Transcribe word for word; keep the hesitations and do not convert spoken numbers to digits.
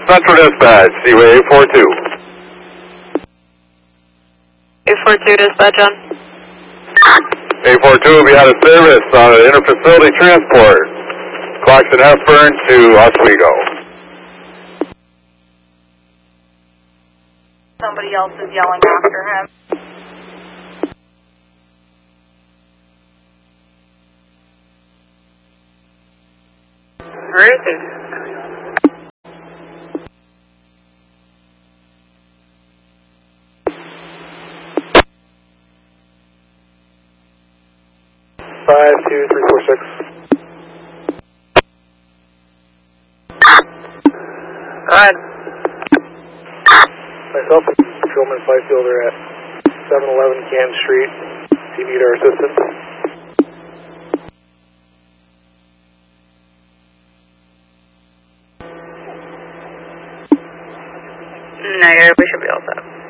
Central Dispatch, Seaway eight four two. eight four two dispatch on. eight four two will be out of service on an interfacility transport. Clarkson Hepburn to Oswego. Somebody else is yelling after him. Where is he? Five two three four six. Good. Myself and Patrolman Fifielder at seven eleven Canton Street. Do you need our assistance? Negative, we should be all set.